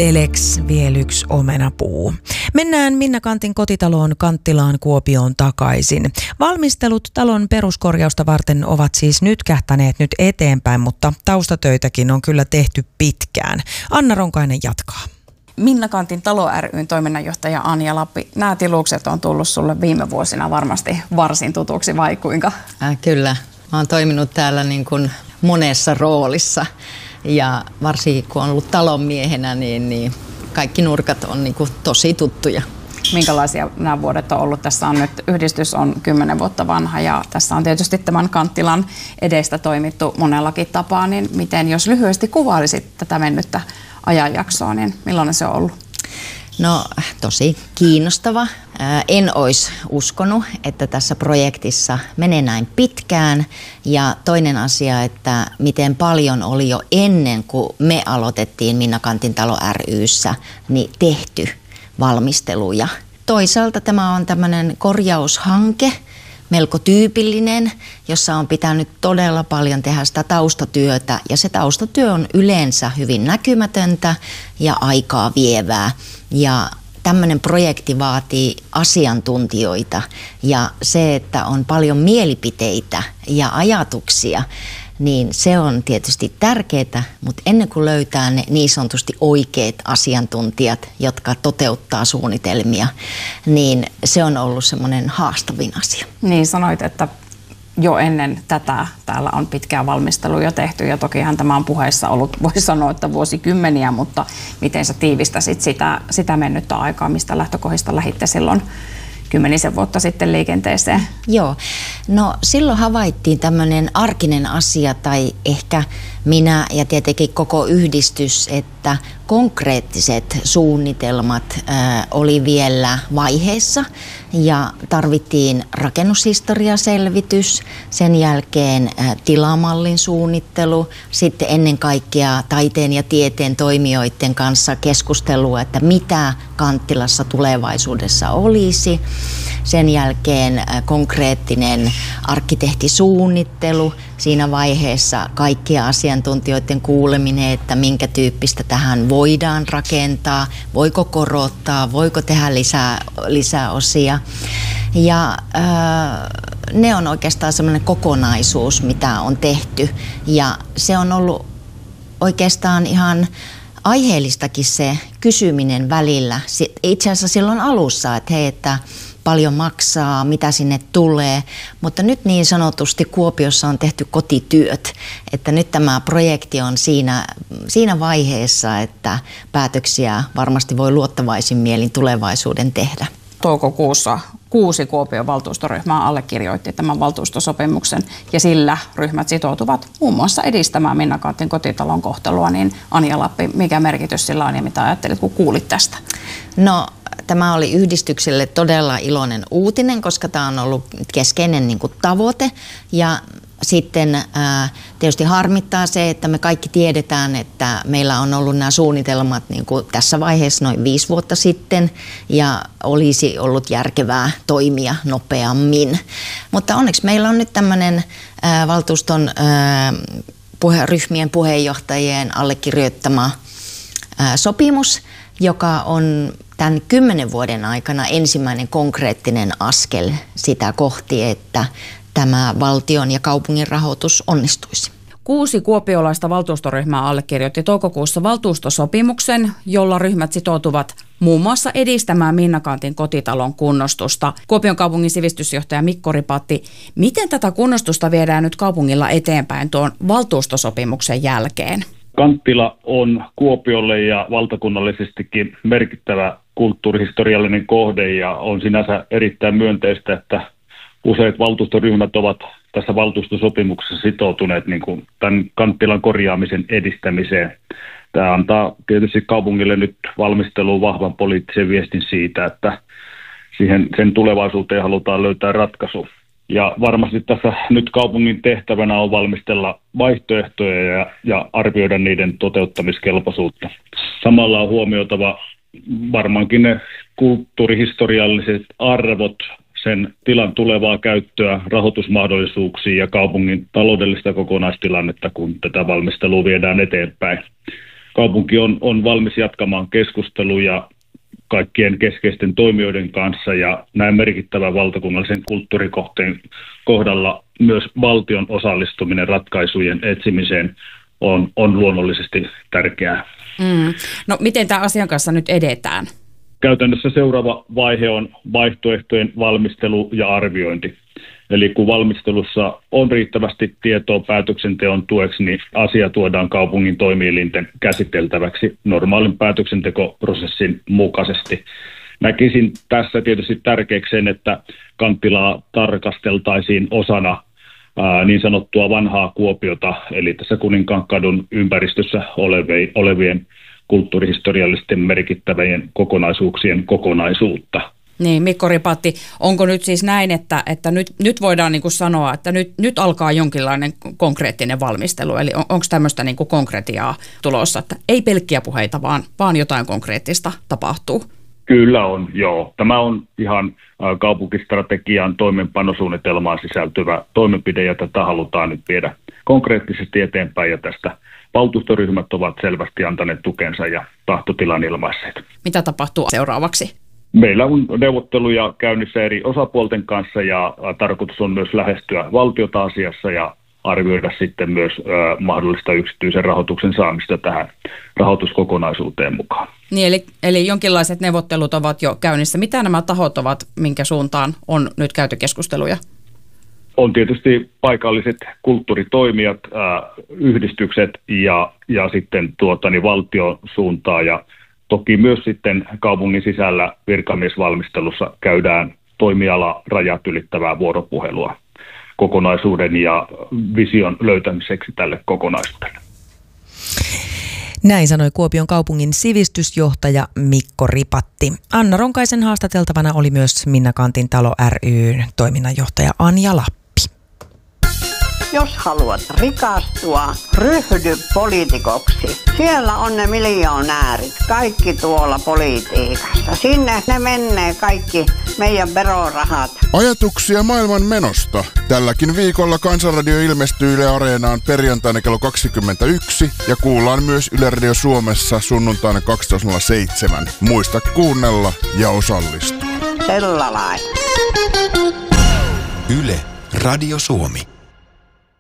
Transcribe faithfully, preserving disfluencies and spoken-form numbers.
Telex viel yksi omenapuu. Mennään Minna Kantin kotitaloon Kanttilaan Kuopioon takaisin. Valmistelut talon peruskorjausta varten ovat siis nyt kähtäneet nyt eteenpäin, mutta taustatöitäkin on kyllä tehty pitkään. Anna Ronkainen jatkaa. Minna Kantin talo ry:n toiminnanjohtaja Anja Lappi, nämä tilukset on tullut sulle viime vuosina varmasti varsin tutuksi, vai kuinka? Äh, kyllä. Mä oon toiminut täällä niin kuin monessa roolissa ja varsinkin kun on ollut talonmiehenä, niin, niin kaikki nurkat on niin kuin tosi tuttuja. Minkälaisia nämä vuodet on ollut? Tässä on nyt, yhdistys on kymmenen vuotta vanha ja tässä on tietysti tämän Kanttilan edestä toimittu monellakin tapaa, niin miten, jos lyhyesti kuvailisit tätä mennyttä ajanjaksoa, niin millainen se on ollut? No tosi kiinnostava. En olisi uskonut, että tässä projektissa menee näin pitkään. Ja toinen asia, että miten paljon oli jo ennen kuin me aloitettiin Minna Kantin talo ry:ssä niin tehty valmisteluja. Toisaalta tämä on tämmöinen korjaushanke, melko tyypillinen, jossa on pitänyt todella paljon tehdä sitä taustatyötä. Ja se taustatyö on yleensä hyvin näkymätöntä ja aikaa vievää. Ja tämmöinen projekti vaatii asiantuntijoita ja se, että on paljon mielipiteitä ja ajatuksia, niin se on tietysti tärkeää, mutta ennen kuin löytää ne niin sanotusti oikeat asiantuntijat, jotka toteuttaa suunnitelmia, niin se on ollut semmoinen haastavin asia. Niin sanoit, että jo ennen tätä täällä on pitkää valmistelua tehty ja tokihan tämä on puheissa ollut, voisi sanoa, että vuosikymmeniä, mutta miten sä tiivistäsit sitä, sitä mennyttä aikaa, mistä lähtökohdista lähditte silloin kymmenisen vuotta sitten liikenteeseen? Joo, no silloin havaittiin tämmöinen arkinen asia tai ehkä minä ja tietenkin koko yhdistys, että konkreettiset suunnitelmat äh, oli vielä vaiheessa ja tarvittiin rakennushistoriaselvitys, sen jälkeen äh, tilamallin suunnittelu, sitten ennen kaikkea taiteen ja tieteen toimijoiden kanssa keskustelua, että mitä Kanttilassa tulevaisuudessa olisi. Sen jälkeen äh, konkreettinen arkkitehtisuunnittelu, siinä vaiheessa kaikkia asiantuntijoiden kuuleminen, että minkä tyyppistä tähän voidaan rakentaa, voiko korottaa, voiko tehdä lisää, lisää osia. Ja äh, ne on oikeastaan semmoinen kokonaisuus, mitä on tehty. Ja se on ollut oikeastaan ihan aiheellistakin se kysyminen välillä. Itse asiassa silloin alussa, että hei, että paljon maksaa, mitä sinne tulee, mutta nyt niin sanotusti Kuopiossa on tehty kotityöt, että nyt tämä projekti on siinä, siinä vaiheessa, että päätöksiä varmasti voi luottavaisin mielin tulevaisuuden tehdä. Toukokuussa kuusi Kuopion valtuustoryhmää allekirjoitti tämän valtuustosopimuksen ja sillä ryhmät sitoutuvat muun muassa edistämään Minna Kantin kotitalon kohtelua, niin Anja Lappi, mikä merkitys sillä on ja mitä ajattelit, kun kuulit tästä? No, tämä oli yhdistykselle todella iloinen uutinen, koska tämä on ollut keskeinen niin kuin tavoite ja sitten ää, tietysti harmittaa se, että me kaikki tiedetään, että meillä on ollut nämä suunnitelmat niin kuin tässä vaiheessa noin viisi vuotta sitten ja olisi ollut järkevää toimia nopeammin. Mutta onneksi meillä on nyt tämmöinen ää, valtuuston ää, puhe, ryhmien puheenjohtajien allekirjoittama ää, sopimus, joka on tämän kymmenen vuoden aikana ensimmäinen konkreettinen askel sitä kohti, että tämä valtion ja kaupungin rahoitus onnistuisi. Kuusi kuopiolaista valtuustoryhmää allekirjoitti toukokuussa valtuustosopimuksen, jolla ryhmät sitoutuvat muun muassa edistämään Minna Kantin kotitalon kunnostusta. Kuopion kaupungin sivistysjohtaja Mikko Ripatti, miten tätä kunnostusta viedään nyt kaupungilla eteenpäin tuon valtuustosopimuksen jälkeen? Kanttila on Kuopiolle ja valtakunnallisestikin merkittävä kulttuurihistoriallinen kohde ja on sinänsä erittäin myönteistä, että useat valtuustoryhmät ovat tässä valtuustosopimuksessa sitoutuneet niin kuin tämän Kanttilan korjaamisen edistämiseen. Tämä antaa tietysti kaupungille nyt valmisteluun vahvan poliittisen viestin siitä, että siihen, sen tulevaisuuteen halutaan löytää ratkaisu. Ja varmasti tässä nyt kaupungin tehtävänä on valmistella vaihtoehtoja ja, ja arvioida niiden toteuttamiskelpoisuutta. Samalla on huomioitava varmaankin ne kulttuurihistorialliset arvot, sen tilan tulevaa käyttöä, rahoitusmahdollisuuksia ja kaupungin taloudellista kokonaistilannetta, kun tätä valmistelua viedään eteenpäin. kaupunki on, on valmis jatkamaan keskusteluja kaikkien keskeisten toimijoiden kanssa ja näin merkittävän valtakunnallisen kulttuurikohteen kohdalla myös valtion osallistuminen ratkaisujen etsimiseen on, on luonnollisesti tärkeää. Mm. No miten tämä asian kanssa nyt edetään? Käytännössä seuraava vaihe on vaihtoehtojen valmistelu ja arviointi. Eli kun valmistelussa on riittävästi tietoa päätöksenteon tueksi, niin asia tuodaan kaupungin toimielinten käsiteltäväksi normaalin päätöksentekoprosessin mukaisesti. Näkisin tässä tietysti tärkeäksi sen, että Kanttilaa tarkasteltaisiin osana ää, niin sanottua vanhaa Kuopiota, eli tässä Kuninkaankaadun ympäristössä olevien kulttuurihistoriallisten merkittävien kokonaisuuksien kokonaisuutta. Niin, Mikko Ripatti, onko nyt siis näin, että, että nyt, nyt voidaan niin kuin sanoa, että nyt, nyt alkaa jonkinlainen konkreettinen valmistelu, eli on, onko tämmöistä niin kuin konkretiaa tulossa, että ei pelkkiä puheita, vaan, vaan jotain konkreettista tapahtuu? Kyllä on, joo. Tämä on ihan kaupunkistrategian toimeenpanosuunnitelmaan sisältyvä toimenpide, ja tätä halutaan nyt viedä konkreettisesti eteenpäin, ja tästä valtuustoryhmät ovat selvästi antaneet tukensa ja tahtotilan ilmaisseet. Mitä tapahtuu seuraavaksi? Meillä on neuvotteluja käynnissä eri osapuolten kanssa ja tarkoitus on myös lähestyä valtiota asiassa ja arvioida sitten myös ö, mahdollista yksityisen rahoituksen saamista tähän rahoituskokonaisuuteen mukaan. Niin, eli, eli jonkinlaiset neuvottelut ovat jo käynnissä. Mitä nämä tahot ovat, minkä suuntaan on nyt käyty keskusteluja? On tietysti paikalliset kulttuuritoimijat, äh, yhdistykset ja, ja sitten tuota, niin valtion suuntaa ja toki myös sitten kaupungin sisällä virkamiesvalmistelussa käydään toimialarajat ylittävää vuoropuhelua kokonaisuuden ja vision löytämiseksi tälle kokonaisuudelle. Näin sanoi Kuopion kaupungin sivistysjohtaja Mikko Ripatti. Anna Ronkaisen haastateltavana oli myös Minna Kantin talo ry:n toiminnanjohtaja Anja Lappi. Jos haluat rikastua, ryhdy poliitikoksi. Siellä on ne miljonäärit, kaikki tuolla politiikassa. Sinne ne menee kaikki meidän verorahat. Ajatuksia maailman menosta. Tälläkin viikolla Kansanradio ilmestyy Yle Areenaan perjantaina kello kaksikymmentäyksi ja kuullaan myös Yle Radio Suomessa sunnuntaina kaksitoista nolla seitsemän. Muista kuunnella ja osallistua. Sellainen. Yle Radio Suomi.